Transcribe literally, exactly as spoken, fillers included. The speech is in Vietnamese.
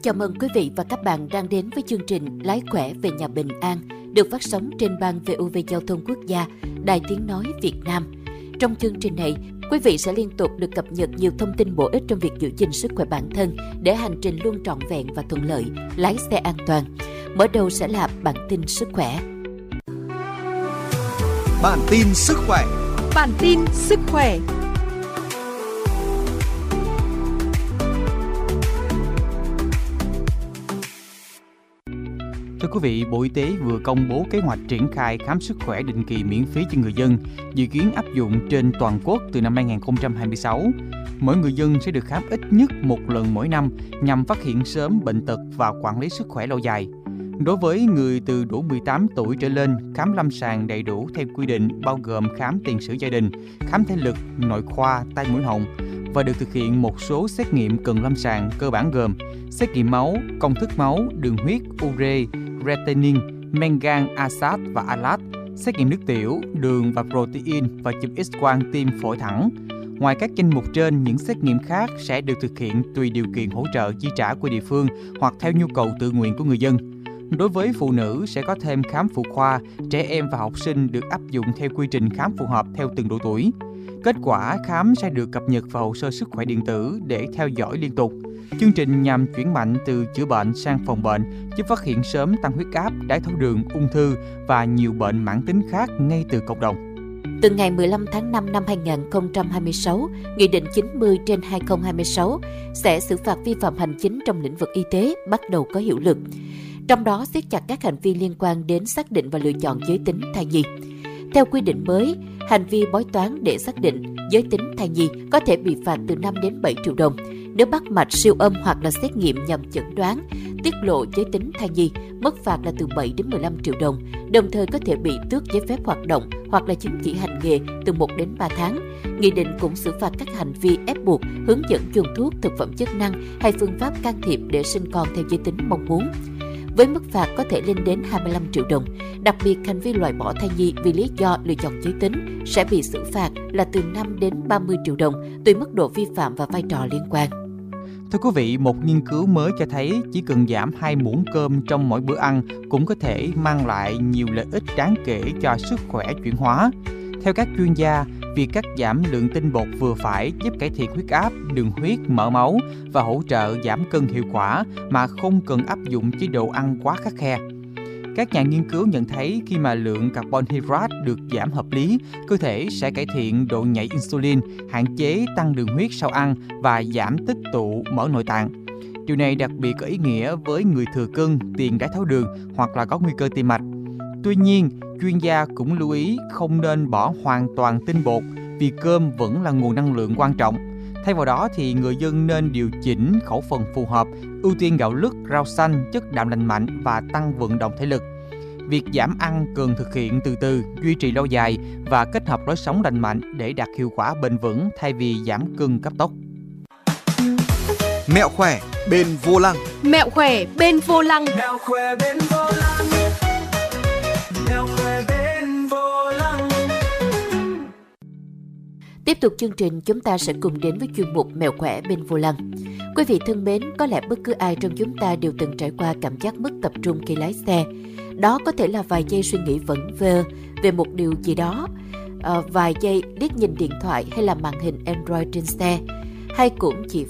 Chào mừng quý vị và các bạn đang đến với chương trình Lái khỏe về nhà bình an, được phát sóng trên ban vê o vê Giao thông Quốc gia, Đài Tiếng Nói Việt Nam. Trong chương trình này, quý vị sẽ liên tục được cập nhật nhiều thông tin bổ ích trong việc giữ gìn sức khỏe bản thân để hành trình luôn trọn vẹn và thuận lợi, lái xe an toàn. Mở đầu sẽ là bản tin sức khỏe. Bản tin sức khỏe. Bản tin sức khỏe. Thưa quý vị, Bộ Y tế vừa công bố kế hoạch triển khai khám sức khỏe định kỳ miễn phí cho người dân, dự kiến áp dụng trên toàn quốc từ năm hai không hai sáu. Mỗi người dân sẽ được khám ít nhất một lần mỗi năm nhằm phát hiện sớm bệnh tật và quản lý sức khỏe lâu dài. Đối với người từ đủ mười tám tuổi trở lên, khám lâm sàng đầy đủ theo quy định bao gồm khám tiền sử gia đình, khám thể lực, nội khoa, tai mũi họng và được thực hiện một số xét nghiệm cận lâm sàng cơ bản gồm xét nghiệm máu, công thức máu, đường huyết, ure, creatinine, men gan, asat và alat, xét nghiệm nước tiểu, đường và protein và chụp X-quang tim phổi thẳng. Ngoài các danh mục trên, những xét nghiệm khác sẽ được thực hiện tùy điều kiện hỗ trợ chi trả của địa phương hoặc theo nhu cầu tự nguyện của người dân. Đối với phụ nữ sẽ có thêm khám phụ khoa, trẻ em và học sinh được áp dụng theo quy trình khám phù hợp theo từng độ tuổi. Kết quả khám sẽ được cập nhật vào hồ sơ sức khỏe điện tử để theo dõi liên tục. Chương trình nhằm chuyển mạnh từ chữa bệnh sang phòng bệnh, giúp phát hiện sớm tăng huyết áp, đái tháo đường, ung thư và nhiều bệnh mãn tính khác ngay từ cộng đồng. Từ ngày mười lăm tháng năm năm hai không hai sáu, Nghị định chín mươi trên hai không hai sáu sẽ xử phạt vi phạm hành chính trong lĩnh vực y tế bắt đầu có hiệu lực. Trong đó siết chặt các hành vi liên quan đến xác định và lựa chọn giới tính thai nhi. Theo quy định mới, hành vi bói toán để xác định giới tính thai nhi có thể bị phạt từ năm đến bảy triệu đồng. Nếu bắt mạch siêu âm hoặc là xét nghiệm nhằm chẩn đoán, tiết lộ giới tính thai nhi, mức phạt là từ bảy đến mười lăm triệu đồng, đồng thời có thể bị tước giấy phép hoạt động hoặc là chứng chỉ hành nghề từ một đến ba tháng. Nghị định cũng xử phạt các hành vi ép buộc, hướng dẫn dùng thuốc, thực phẩm chức năng hay phương pháp can thiệp để sinh con theo giới tính mong muốn, với mức phạt có thể lên đến hai mươi lăm triệu đồng. Đặc biệt, hành vi loại bỏ thai nhi vì lý do lựa chọn giới tính sẽ bị xử phạt là từ năm đến ba mươi triệu đồng, tùy mức độ vi phạm và vai trò liên quan. Thưa quý vị, một nghiên cứu mới cho thấy chỉ cần giảm hai muỗng cơm trong mỗi bữa ăn cũng có thể mang lại nhiều lợi ích đáng kể cho sức khỏe chuyển hóa. Theo các chuyên gia, việc cắt giảm lượng tinh bột vừa phải giúp cải thiện huyết áp, đường huyết, mỡ máu và hỗ trợ giảm cân hiệu quả mà không cần áp dụng chế độ ăn quá khắt khe. Các nhà nghiên cứu nhận thấy khi mà lượng carbon hydrate được giảm hợp lý, cơ thể sẽ cải thiện độ nhạy insulin, hạn chế tăng đường huyết sau ăn và giảm tích tụ mỡ nội tạng. Điều này đặc biệt có ý nghĩa với người thừa cân, tiền đái tháo đường hoặc là có nguy cơ tim mạch. Tuy nhiên, chuyên gia cũng lưu ý không nên bỏ hoàn toàn tinh bột vì cơm vẫn là nguồn năng lượng quan trọng. Thay vào đó thì người dân nên điều chỉnh khẩu phần phù hợp, ưu tiên gạo lứt, rau xanh, chất đạm lành mạnh và tăng vận động thể lực. Việc giảm ăn cần thực hiện từ từ, duy trì lâu dài và kết hợp lối sống lành mạnh để đạt hiệu quả bền vững thay vì giảm cân cấp tốc. Mẹo khỏe bên vô lăng. Mẹo khỏe bên vô lăng. Mẹo khỏe bên vô lăng. Mẹo khỏe bên vô lăng. Tiếp tục chương trình, chúng ta sẽ cùng đến với chuyên mục Mẹo khỏe bên vô lăng. Quý vị thân mến, có lẽ bất cứ ai trong chúng ta đều từng trải qua cảm giác mất tập trung khi lái xe. Đó có thể là vài giây suy nghĩ vẩn vơ về một điều gì đó, à, vài giây liếc nhìn điện thoại hay là màn hình Android trên xe, hay cũng chỉ